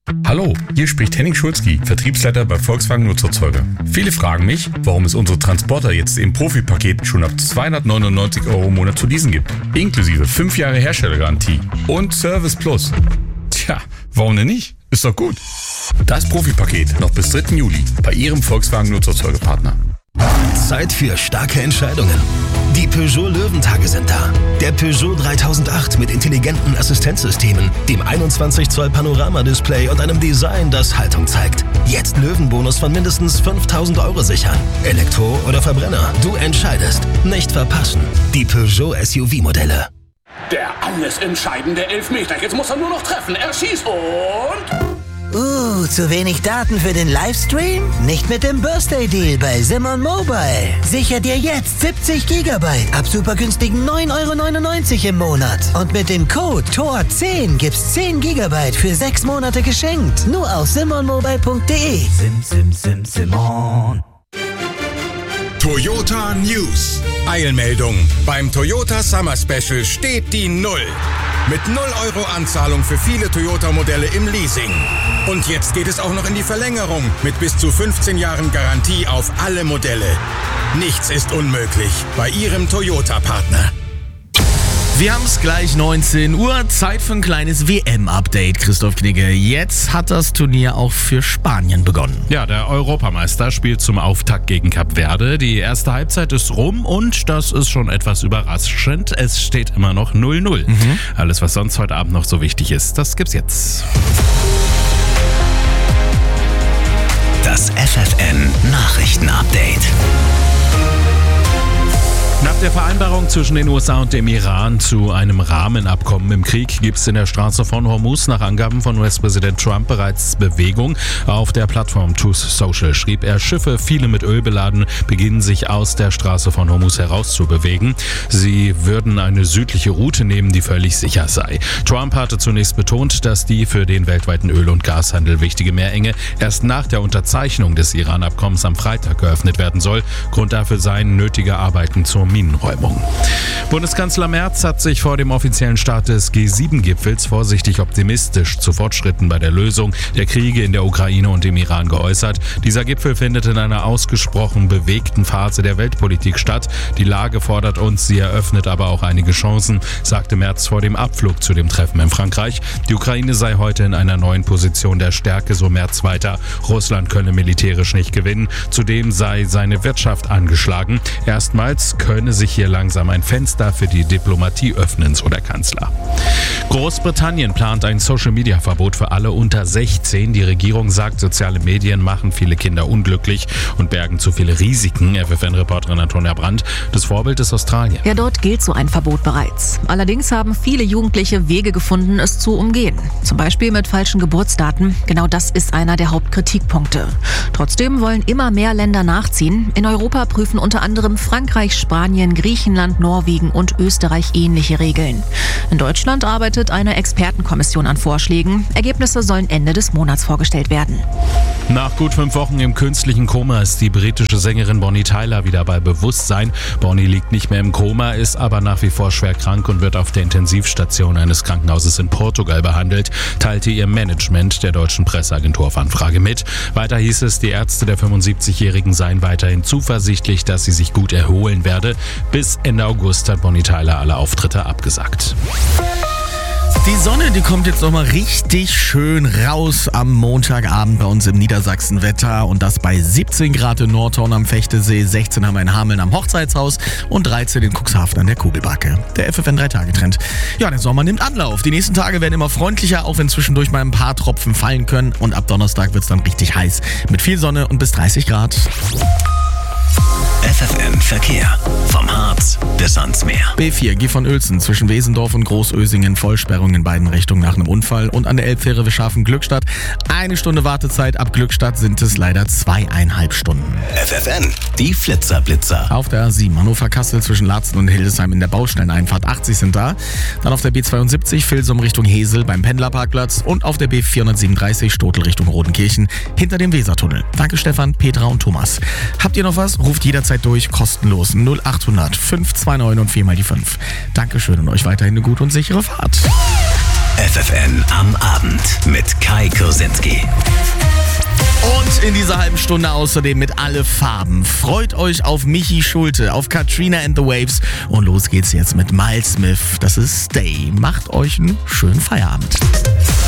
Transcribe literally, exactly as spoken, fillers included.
Hallo, hier spricht Henning Schulzki, Vertriebsleiter bei Volkswagen Nutzerzeuger. Viele fragen mich, warum es unsere Transporter jetzt im Profi-Paket schon ab zweihundertneunundneunzig Euro im Monat zu leasen gibt. Inklusive fünf Jahre Herstellergarantie und Service Plus. Tja, warum denn nicht? Ist doch gut. Das Profi-Paket noch bis dritten Juli bei Ihrem Volkswagen Nutzerzeugerpartner. Zeit für starke Entscheidungen. Die Peugeot-Löwentage sind da. Der Peugeot dreitausendacht mit intelligenten Assistenzsystemen, dem einundzwanzig Zoll Panorama-Display und einem Design, das Haltung zeigt. Jetzt Löwenbonus von mindestens fünftausend Euro sichern. Elektro oder Verbrenner, du entscheidest. Nicht verpassen. Die Peugeot S U V-Modelle. Der alles entscheidende Elfmeter. Jetzt muss er nur noch treffen. Er schießt und... Uh, zu wenig Daten für den Livestream? Nicht mit dem Birthday Deal bei Simon Mobile. Sicher dir jetzt siebzig Gigabyte ab super günstigen neun Euro neunundneunzig im Monat. Und mit dem Code T O R zehn gibt's zehn Gigabyte für sechs Monate geschenkt. Nur auf simon mobile punkt de. Sim, sim, sim, Simon. Toyota News. Eilmeldung. Beim Toyota Summer Special steht die Null. Mit null Euro Anzahlung für viele Toyota-Modelle im Leasing. Und jetzt geht es auch noch in die Verlängerung mit bis zu fünfzehn Jahren Garantie auf alle Modelle. Nichts ist unmöglich bei Ihrem Toyota-Partner. Wir haben es gleich neunzehn Uhr, Zeit für ein kleines W M-Update, Christoph Knigge. Jetzt hat das Turnier auch für Spanien begonnen. Ja, der Europameister spielt zum Auftakt gegen Kap Verde. Die erste Halbzeit ist rum und das ist schon etwas überraschend. Es steht immer noch null null. Mhm. Alles, was sonst heute Abend noch so wichtig ist, das gibt's jetzt. Das F F N-Nachrichten-Update. Nach der Vereinbarung zwischen den U S A und dem Iran zu einem Rahmenabkommen im Krieg gibt es in der Straße von Hormuz nach Angaben von U S-Präsident Trump bereits Bewegung. Auf der Plattform Truth Social schrieb er, Schiffe, viele mit Öl beladen, beginnen sich aus der Straße von Hormuz herauszubewegen. Sie würden eine südliche Route nehmen, die völlig sicher sei. Trump hatte zunächst betont, dass die für den weltweiten Öl- und Gashandel wichtige Meerenge erst nach der Unterzeichnung des Iran-Abkommens am Freitag geöffnet werden soll. Grund dafür seien nötige Arbeiten zur Minenräumung. Bundeskanzler Merz hat sich vor dem offiziellen Start des G sieben Gipfels vorsichtig optimistisch zu Fortschritten bei der Lösung der Kriege in der Ukraine und dem Iran geäußert. Dieser Gipfel findet in einer ausgesprochen bewegten Phase der Weltpolitik statt. Die Lage fordert uns, sie eröffnet aber auch einige Chancen, sagte Merz vor dem Abflug zu dem Treffen in Frankreich. Die Ukraine sei heute in einer neuen Position der Stärke, so Merz weiter. Russland könne militärisch nicht gewinnen. Zudem sei seine Wirtschaft angeschlagen. Erstmals könne sich hier langsam ein Fenster für die Diplomatie öffnen, so der Kanzler. Großbritannien plant ein Social-Media-Verbot für alle unter sechzehn. Die Regierung sagt, soziale Medien machen viele Kinder unglücklich und bergen zu viele Risiken. F F N-Reporterin Antonia Brandt. Das Vorbild ist Australien. Ja, dort gilt so ein Verbot bereits. Allerdings haben viele Jugendliche Wege gefunden, es zu umgehen. Zum Beispiel mit falschen Geburtsdaten. Genau das ist einer der Hauptkritikpunkte. Trotzdem wollen immer mehr Länder nachziehen. In Europa prüfen unter anderem Frankreich, Spanien, Griechenland, Norwegen und Österreich ähnliche Regeln. In Deutschland arbeitet eine Expertenkommission an Vorschlägen. Ergebnisse sollen Ende des Monats vorgestellt werden. Nach gut fünf Wochen im künstlichen Koma ist die britische Sängerin Bonnie Tyler wieder bei Bewusstsein. Bonnie liegt nicht mehr im Koma, ist aber nach wie vor schwer krank und wird auf der Intensivstation eines Krankenhauses in Portugal behandelt, teilte ihr Management der deutschen Presseagentur auf Anfrage mit. Weiter hieß es, die Ärzte der fünfundsiebzigjährigen seien weiterhin zuversichtlich, dass sie sich gut erholen werde. Bis Ende August hat Bonnie Tyler alle Auftritte abgesagt. Die Sonne, die kommt jetzt nochmal richtig schön raus am Montagabend bei uns im Niedersachsen-Wetter und das bei siebzehn Grad in Nordhorn am Fechtesee, sechzehn haben wir in Hameln am Hochzeitshaus und dreizehn in Cuxhaven an der Kugelbacke. Der F F N drei Tage Trend. Ja, der Sommer nimmt Anlauf. Die nächsten Tage werden immer freundlicher, auch wenn zwischendurch mal ein paar Tropfen fallen können und ab Donnerstag wird es dann richtig heiß mit viel Sonne und bis dreißig Grad. F F N Verkehr. Vom Harz bis ans Meer. B vier, G von Uelzen zwischen Wesendorf und Großösingen. Vollsperrung in beiden Richtungen nach einem Unfall. Und an der Elbfähre Wischhafen-Glückstadt. Eine Stunde Wartezeit. Ab Glückstadt sind es leider zweieinhalb Stunden. F F N, die Flitzer-Blitzer. Auf der A sieben Hannover-Kassel zwischen Laatzen und Hildesheim in der Baustelleneinfahrt. achtzig sind da. Dann auf der B zweiundsiebzig Vilsum Richtung Hesel beim Pendlerparkplatz. Und auf der B vierhundertsiebenunddreißig Stotel Richtung Rodenkirchen hinter dem Wesertunnel. Danke Stefan, Petra und Thomas. Habt ihr noch was? Ruft jederzeit durch, kostenlos null achthundert fünf zwei neun und vier mal die fünf. Dankeschön und euch weiterhin eine gute und sichere Fahrt. F F N am Abend mit Kai Kurz. Rosinski. Und in dieser halben Stunde außerdem mit Alle Farben. Freut euch auf Michi Schulte, auf Katrina and the Waves. Und los geht's jetzt mit Miles Smith. Das ist Stay. Macht euch einen schönen Feierabend.